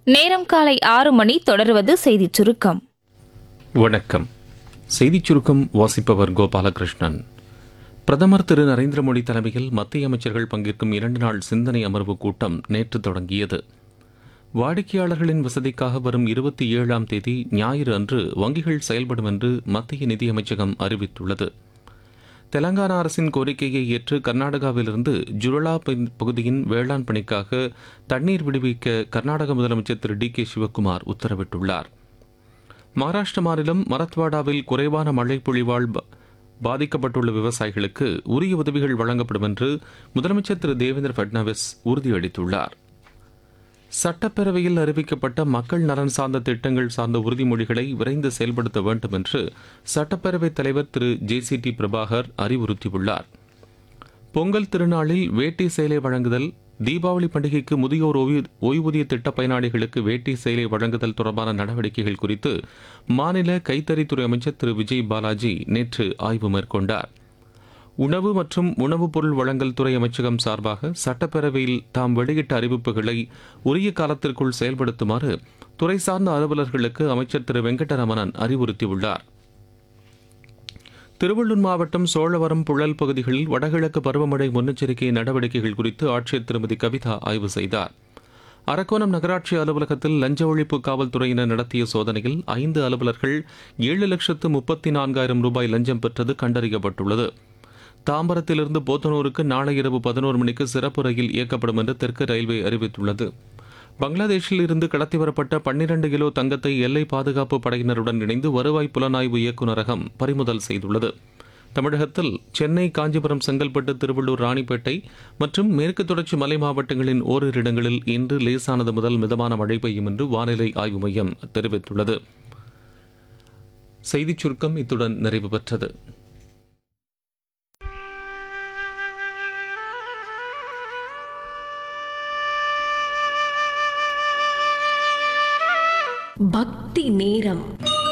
நேரம் காலை 6 மணி. தொடர்வது செய்திச் சுருக்கம். வணக்கம். செய்திச் சுருக்கம் வாசிப்பவர் கோபாலகிருஷ்ணன். பிரதமர் திரு நரேந்திர மோடி தலைமையில் மத்திய அமைச்சர்கள் பங்கேற்கும் 2 நாள் சிந்தனை அமர்வு கூட்டம் நேற்று தொடங்கியது. வாடிக்கையாளர்களின் வசதிக்காக வரும் 27ஆம் தேதி ஞாயிறு அன்று வங்கிகள் செயல்படும் என்று மத்திய நிதியமைச்சகம் அறிவித்துள்ளது. தெலங்கானா அரசின் கோரிக்கையை ஏற்று கர்நாடகாவிலிருந்து ஜுரலா பகுதியின் வேளாண் பணிக்காக தண்ணீர் விடுவிக்க கர்நாடக முதலமைச்சர் திரு டி கே சிவக்குமார் உத்தரவிட்டுள்ளார். மகாராஷ்டிர மாநிலம் மரத்வாடாவில் குறைவான மழை பொழிவால் பாதிக்கப்பட்டுள்ள விவசாயிகளுக்கு உரிய உதவிகள் வழங்கப்படும் என்று முதலமைச்சர் திரு தேவேந்திர பட்னாவிஸ் உறுதியளித்துள்ளார். சட்டப்பேரவையில் அறிவிக்கப்பட்ட மக்கள் நலன் சார்ந்த திட்டங்கள் சார்ந்த உறுதிமொழிகளை விரைந்து செயல்படுத்த வேண்டும் என்று சட்டப்பேரவைத் தலைவர் திரு ஜே.சி.டி. பிரபாகர் அறிவுறுத்தியுள்ளார். பொங்கல் திருநாளில் வேட்டி சேலை வழங்குதல், தீபாவளி பண்டிகைக்கு முதியோர் ஓய்வூதிய திட்ட பயனாளிகளுக்கு வேட்டி சேலை வழங்குதல் தொடர்பான நடவடிக்கைகள் குறித்து மாநில கைத்தறித்துறை அமைச்சர் திரு விஜய் பாலாஜி நேற்று ஆய்வு மேற்கொண்டார். உணவு மற்றும் உணவுப் பொருள் வழங்கல் துறை அமைச்சகம் சார்பாக சட்டப்பேரவையில் தாம் வெளியிட்ட அறிவிப்புகளை உரிய காலத்திற்குள் செயல்படுத்துமாறு துறை சார்ந்த அலுவலர்களுக்கு அமைச்சர் திரு வெங்கடரமணன் அறிவுறுத்தியுள்ளார். திருவள்ளூர் மாவட்டம் சோழவரம் புழல் பகுதிகளில் வடகிழக்கு பருவமழை முன்னெச்சரிக்கை நடவடிக்கைகள் குறித்து ஆட்சியர் திருமதி கவிதா ஆய்வு செய்தார். அரக்கோணம் நகராட்சி அலுவலகத்தில் லஞ்ச ஒழிப்பு காவல்துறையினர் நடத்திய சோதனையில் 5 அலுவலர்கள் 7,34,000 ரூபாய் லஞ்சம் பெற்றது கண்டறியப்பட்டுள்ளது. தாம்பரத்திலிருந்து போத்தனூருக்கு நாளை இரவு 11 மணிக்கு சிறப்பு ரயில் இயக்கப்படும் என்று தெற்கு ரயில்வே அறிவித்துள்ளது. பங்களாதேஷில் இருந்து கடத்தி வரப்பட்ட 12 கிலோ தங்கத்தை எல்லை பாதுகாப்பு படையினருடன் இணைந்து வருவாய் புலனாய்வு இயக்குநரகம் பறிமுதல் செய்துள்ளது. தமிழகத்தில் சென்னை, காஞ்சிபுரம், செங்கல்பட்டு, திருவள்ளூர், ராணிப்பேட்டை மற்றும் மேற்கு தொடர்ச்சி மலை மாவட்டங்களின் ஓரிரு இடங்களில் இன்று லேசானது முதல் மிதமான மழை பெய்யும் என்று வானிலை ஆய்வு மையம் தெரிவித்துள்ளது. செய்திச் சுருக்கம் இத்துடன் நிறைவு பெற்றது. பக்தி நேரம்.